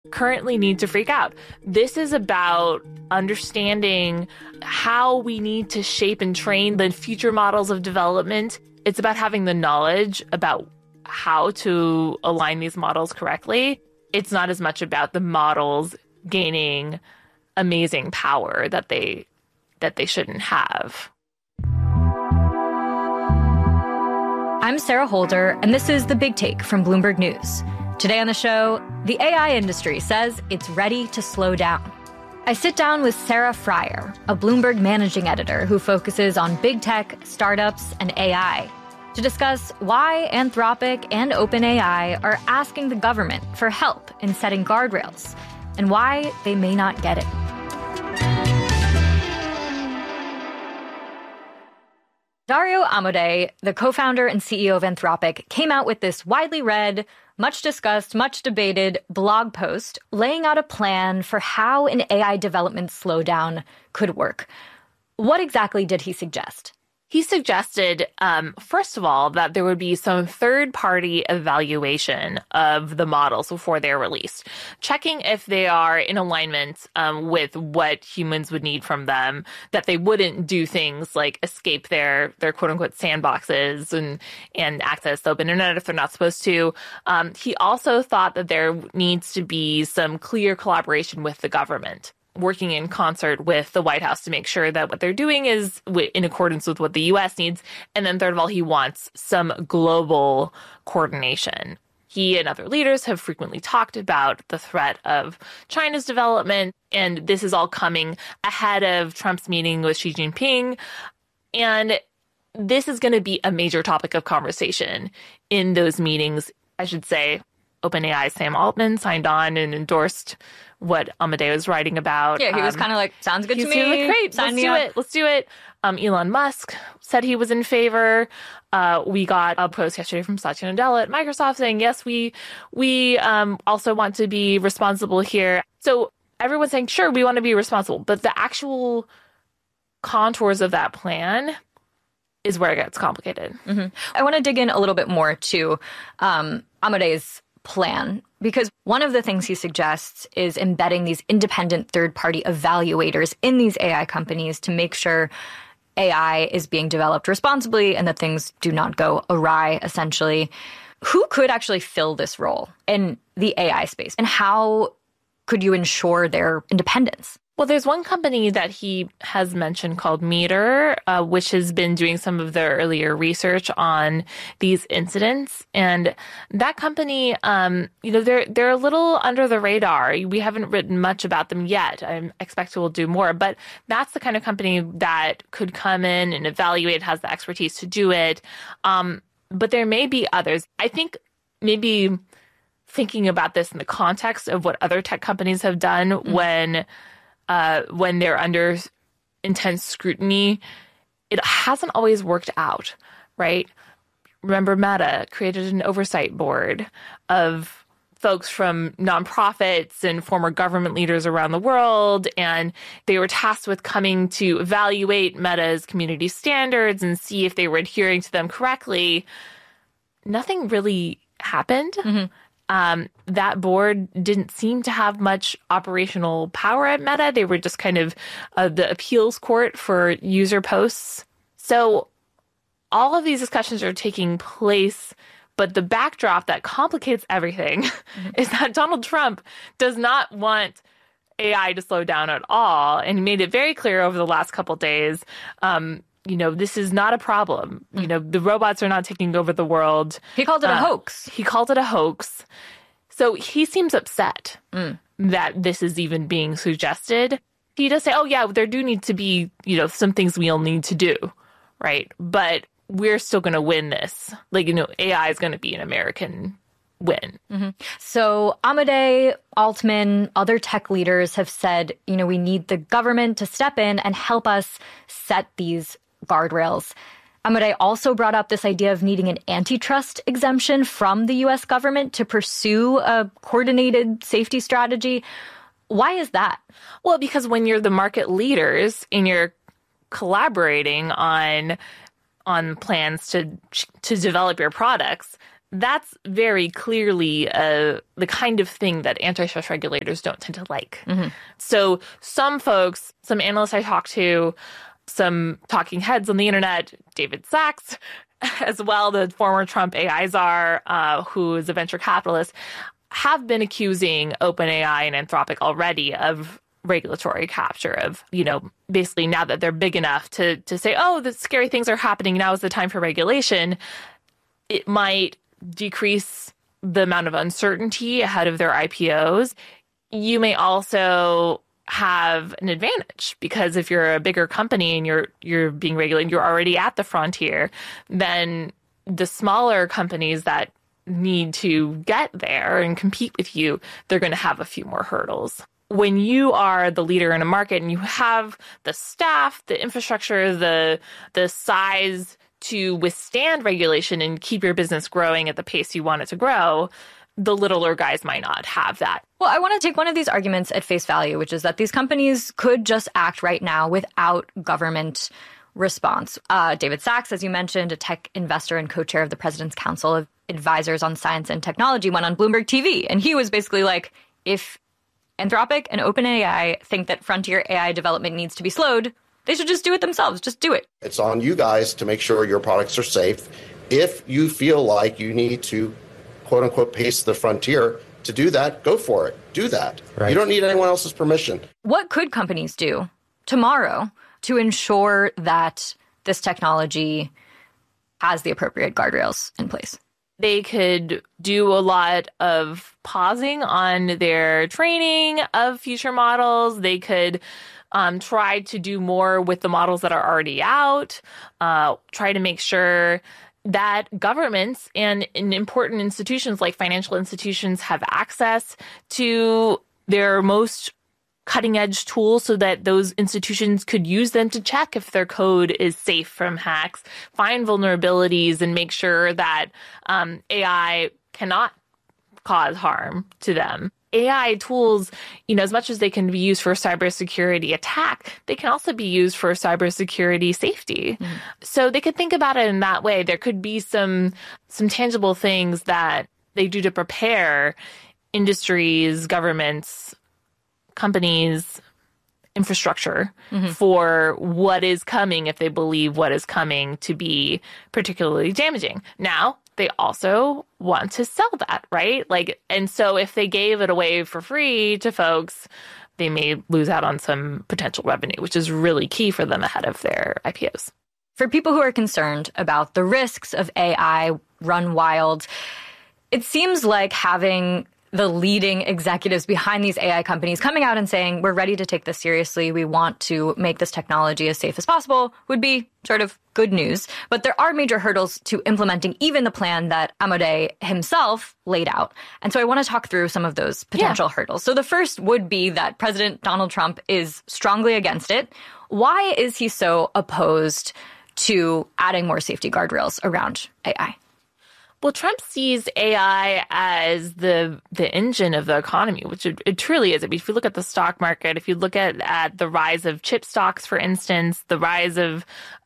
currently need to freak out. This is about understanding how we need to shape and train the future models of development. It's about having the knowledge about how to align these models correctly. It's not as much about the models gaining amazing power that they shouldn't have. I'm Sarah Holder, and this is The Big Take from Bloomberg News. Today on the show, the AI industry says it's ready to slow down. I sit down with Sarah Frier, a Bloomberg managing editor who focuses on big tech, startups, and AI, to discuss why Anthropic and OpenAI are asking the government for help in setting guardrails, and why they may not get it. Dario Amodei, the co-founder and CEO of Anthropic, came out with this widely read, much discussed, much debated blog post laying out a plan for how an AI development slowdown could work. What exactly did he suggest? He suggested, first of all, that there would be some third-party evaluation of the models before they're released, checking if they are in alignment with what humans would need from them, that they wouldn't do things like escape their quote-unquote sandboxes and access the open internet if they're not supposed to. He also thought that there needs to be some clear collaboration with the government, working in concert with the White House to make sure that what they're doing is in accordance with what the U.S. needs. And then third of all, he wants some global coordination. He and other leaders have frequently talked about the threat of China's development, and this is all coming ahead of Trump's meeting with Xi Jinping. And this is going to be a major topic of conversation in those meetings. I should say, OpenAI Sam Altman signed on and endorsed what Amodei was writing about. Yeah, he was kind of like, sounds good to me. He was like, great, let's do it. Elon Musk said he was in favor. We got a post yesterday from Satya Nadella at Microsoft saying, yes, we also want to be responsible here. So everyone's saying, sure, we want to be responsible. But the actual contours of that plan is where it gets complicated. Mm-hmm. I want to dig in a little bit more to Amodei's plan, because one of the things he suggests is embedding these independent third-party evaluators in these AI companies to make sure AI is being developed responsibly and that things do not go awry, essentially. Who could actually fill this role in the AI space, and how could you ensure their independence? Well, there's one company that he has mentioned called Meter, which has been doing some of the earlier research on these incidents. And that company, they're a little under the radar. We haven't written much about them yet. I expect we'll do more. But that's the kind of company that could come in and evaluate, has the expertise to do it. But there may be others. I think maybe thinking about this in the context of what other tech companies have done when they're under intense scrutiny, it hasn't always worked out, right? Remember, Meta created an oversight board of folks from nonprofits and former government leaders around the world, and they were tasked with coming to evaluate Meta's community standards and see if they were adhering to them correctly. Nothing really happened. Mm-hmm. That board didn't seem to have much operational power at Meta. They were just kind of the appeals court for user posts. So all of these discussions are taking place, but the backdrop that complicates everything is that Donald Trump does not want AI to slow down at all. And he made it very clear over the last couple of days, this is not a problem. The robots are not taking over the world. He called it a hoax. So he seems upset that this is even being suggested. He does say, oh, yeah, there do need to be, some things we'll need to do, right? But we're still going to win this. AI is going to be an American win. Mm-hmm. So Amodei, Altman, other tech leaders have said, we need the government to step in and help us set these guardrails. Amodei also brought up this idea of needing an antitrust exemption from the U.S. government to pursue a coordinated safety strategy. Why is that? Well, because when you're the market leaders and you're collaborating on plans to develop your products, that's very clearly the kind of thing that antitrust regulators don't tend to like. Mm-hmm. So some folks, some analysts I talked to, some talking heads on the internet, David Sachs, as well, the former Trump AI czar, who is a venture capitalist, have been accusing OpenAI and Anthropic already of regulatory capture, of, basically now that they're big enough to say, oh, the scary things are happening, now is the time for regulation. It might decrease the amount of uncertainty ahead of their IPOs. You may also have an advantage because if you're a bigger company and you're being regulated, you're already at the frontier, then the smaller companies that need to get there and compete with you, they're going to have a few more hurdles. When you are the leader in a market and you have the staff, the infrastructure, the size to withstand regulation and keep your business growing at the pace you want it to grow, the littler guys might not have that. Well, I want to take one of these arguments at face value, which is that these companies could just act right now without government response. David Sachs, as you mentioned, a tech investor and co-chair of the President's Council of Advisors on Science and Technology, went on Bloomberg TV. And he was basically like, if Anthropic and OpenAI think that frontier AI development needs to be slowed, they should just do it themselves. Just do it. It's on you guys to make sure your products are safe. If you feel like you need to, quote unquote, pace the frontier, to do that, go for it. Do that. Right. You don't need anyone else's permission. What could companies do tomorrow to ensure that this technology has the appropriate guardrails in place? They could do a lot of pausing on their training of future models. They could try to do more with the models that are already out, try to make sure that governments and important institutions like financial institutions have access to their most cutting-edge tools so that those institutions could use them to check if their code is safe from hacks, find vulnerabilities, and make sure that AI cannot cause harm to them. AI tools, as much as they can be used for cybersecurity attack, they can also be used for cybersecurity safety. Mm-hmm. So they could think about it in that way. There could be some tangible things that they do to prepare industries, governments, companies, infrastructure for what is coming if they believe what is coming to be particularly damaging. Now, they also want to sell that, right? And so if they gave it away for free to folks, they may lose out on some potential revenue, which is really key for them ahead of their IPOs. For people who are concerned about the risks of AI run wild, it seems like having the leading executives behind these AI companies coming out and saying, we're ready to take this seriously, we want to make this technology as safe as possible, would be sort of good news. But there are major hurdles to implementing even the plan that Amodei himself laid out. And so I want to talk through some of those potential hurdles. So the first would be that President Donald Trump is strongly against it. Why is he so opposed to adding more safety guardrails around AI? Well, Trump sees AI as the engine of the economy, which it truly is. I mean, if you look at the stock market, if you look at the rise of chip stocks, for instance, the rise of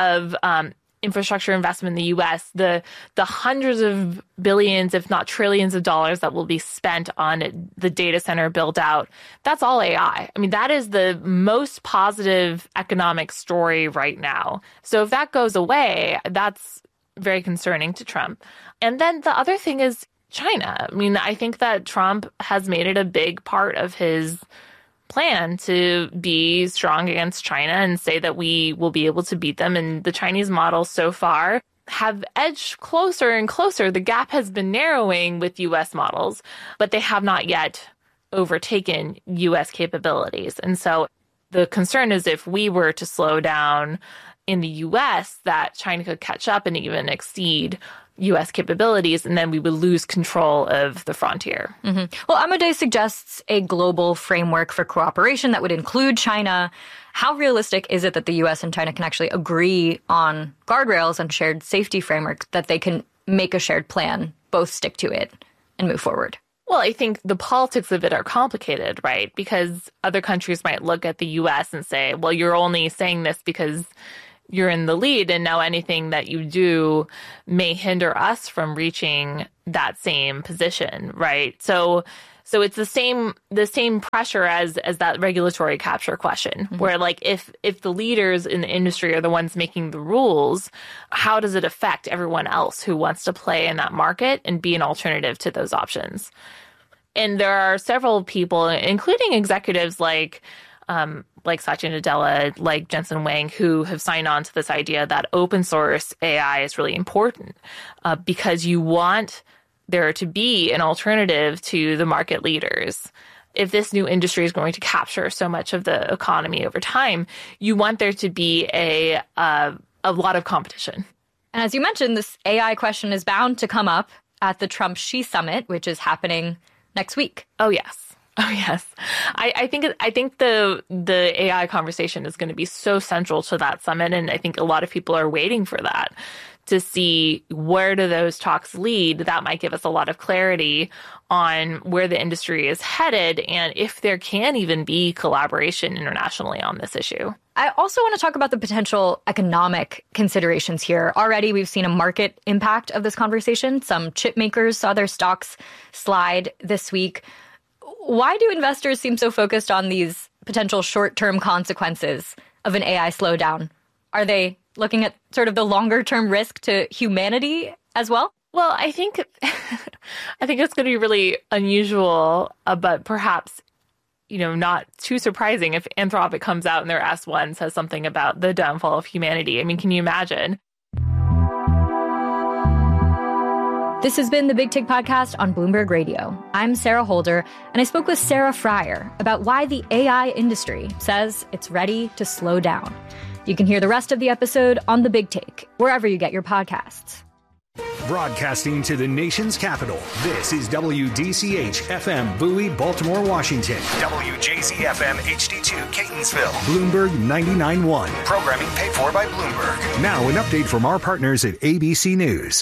infrastructure investment in the U.S., the hundreds of billions, if not trillions of dollars that will be spent on the data center build out, that's all AI. I mean, that is the most positive economic story right now. So if that goes away, that's very concerning to Trump. And then the other thing is China. I mean, I think that Trump has made it a big part of his plan to be strong against China and say that we will be able to beat them. And the Chinese models so far have edged closer and closer. The gap has been narrowing with U.S. models, but they have not yet overtaken U.S. capabilities. And so the concern is if we were to slow down in the U.S., that China could catch up and even exceed U.S. capabilities, and then we would lose control of the frontier. Mm-hmm. Well, Amodei suggests a global framework for cooperation that would include China. How realistic is it that the U.S. and China can actually agree on guardrails and shared safety frameworks, that they can make a shared plan, both stick to it, and move forward? Well, I think the politics of it are complicated, right? Because other countries might look at the U.S. and say, well, you're only saying this because you're in the lead, and now anything that you do may hinder us from reaching that same position, right? So it's the same pressure as that regulatory capture question, where like if the leaders in the industry are the ones making the rules, how does it affect everyone else who wants to play in that market and be an alternative to those options? And there are several people, including executives like Satya Nadella, like Jensen Huang, who have signed on to this idea that open source AI is really important because you want there to be an alternative to the market leaders. If this new industry is going to capture so much of the economy over time, you want there to be a lot of competition. And as you mentioned, this AI question is bound to come up at the Trump-Xi summit, which is happening next week. Oh, yes. Oh, yes. I think the AI conversation is going to be so central to that summit, and I think a lot of people are waiting for that to see where do those talks lead. That might give us a lot of clarity on where the industry is headed and if there can even be collaboration internationally on this issue. I also want to talk about the potential economic considerations here. Already, we've seen a market impact of this conversation. Some chip makers saw their stocks slide this week. Why do investors seem so focused on these potential short-term consequences of an AI slowdown? Are they looking at sort of the longer-term risk to humanity as well? Well, I think it's going to be really unusual, but perhaps, not too surprising if Anthropic comes out and their S1 says something about the downfall of humanity. I mean, can you imagine? This has been the Big Take Podcast on Bloomberg Radio. I'm Sarah Holder, and I spoke with Sarah Frier about why the AI industry says it's ready to slow down. You can hear the rest of the episode on The Big Take, wherever you get your podcasts. Broadcasting to the nation's capital, this is WDCH-FM Bowie, Baltimore, Washington. WJZ-FM HD2 Catonsville. Bloomberg 99.1. Programming paid for by Bloomberg. Now an update from our partners at ABC News.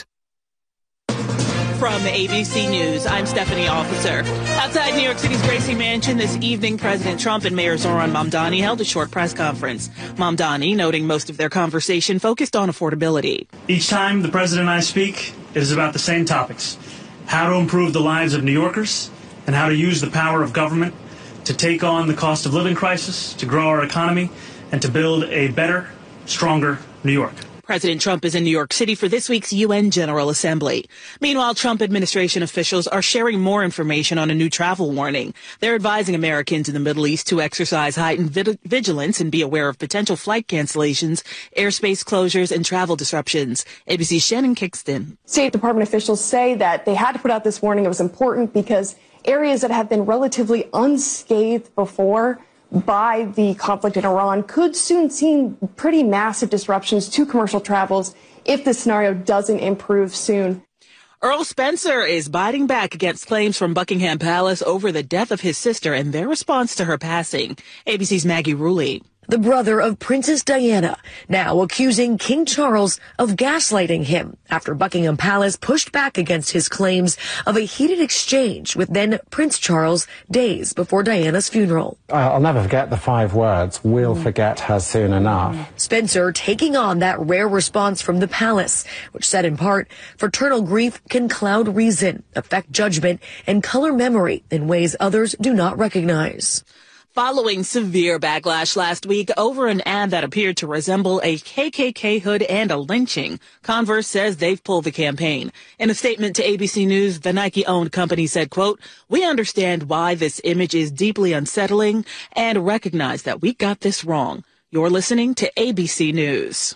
From ABC News, I'm Stephanie Officer. Outside New York City's Gracie Mansion this evening, President Trump and Mayor Zohran Mamdani held a short press conference. Mamdani noting most of their conversation focused on affordability. Each time the president and I speak, it is about the same topics. How to improve the lives of New Yorkers and how to use the power of government to take on the cost of living crisis, to grow our economy, and to build a better, stronger New York. President Trump is in New York City for this week's UN General Assembly. Meanwhile, Trump administration officials are sharing more information on a new travel warning. They're advising Americans in the Middle East to exercise heightened vigilance and be aware of potential flight cancellations, airspace closures, and travel disruptions. ABC's Shannon Kingston. State Department officials say that they had to put out this warning. It was important because areas that have been relatively unscathed before by the conflict in Iran could soon see pretty massive disruptions to commercial travels if the scenario doesn't improve soon. Earl Spencer is biting back against claims from Buckingham Palace over the death of his sister and their response to her passing. ABC's Maggie Rulli. The brother of Princess Diana, now accusing King Charles of gaslighting him after Buckingham Palace pushed back against his claims of a heated exchange with then Prince Charles days before Diana's funeral. I'll never forget the 5 words, "We'll forget her soon enough." Spencer taking on that rare response from the palace, which said in part, fraternal grief can cloud reason, affect judgment, and color memory in ways others do not recognize. Following severe backlash last week over an ad that appeared to resemble a KKK hood and a lynching, Converse says they've pulled the campaign. In a statement to ABC News, the Nike-owned company said, quote, "We understand why this image is deeply unsettling and recognize that we got this wrong." You're listening to ABC News.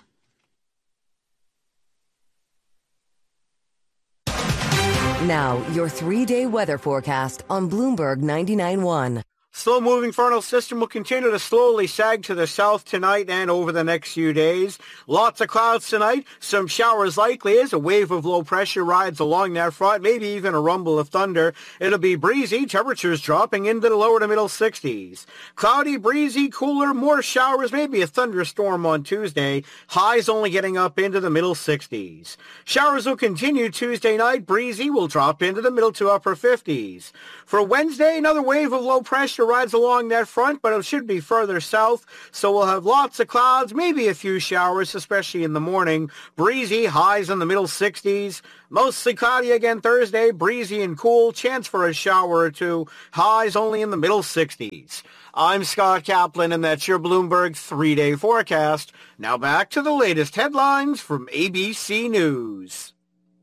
Now, your 3-day weather forecast on Bloomberg 99.1. Slow-moving frontal system will continue to slowly sag to the south tonight and over the next few days. Lots of clouds tonight, some showers likely as a wave of low pressure rides along that front, maybe even a rumble of thunder. It'll be breezy, temperatures dropping into the lower to middle 60s. Cloudy, breezy, cooler, more showers, maybe a thunderstorm on Tuesday. Highs only getting up into the middle 60s. Showers will continue Tuesday night, breezy will drop into the middle to upper 50s. For Wednesday, another wave of low pressure pressure rides along that front, but it should be further south, so we'll have lots of clouds, maybe a few showers, especially in the morning. Breezy, highs in the middle 60s. Mostly cloudy again Thursday, breezy and cool, chance for a shower or two, highs only in the middle 60s. I'm Scott Kaplan, and that's your Bloomberg 3-day forecast. Now back to the latest headlines from ABC News.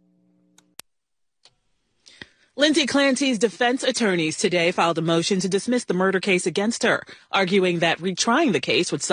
Lindsay Clancy's defense attorneys today filed a motion to dismiss the murder case against her, arguing that retrying the case would